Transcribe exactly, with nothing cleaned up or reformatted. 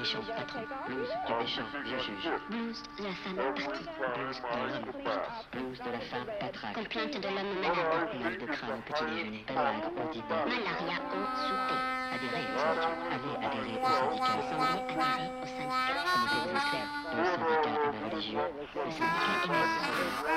méchant patron. Blues du méchant vieux juge. Blues de la femme partie. Blues de l'homme pute. Blues de la femme patraque. Complainte de l'homme malade. Mal de crâne au petit déjeuner. Pelag au dîner. Malaria au souper. Adhérer au syndicat. Allez adhérer au syndicat. Semblez adhérer au syndicat. Promouvez vos clercs. Le syndicat est ma religion. Le syndicat est ma religion.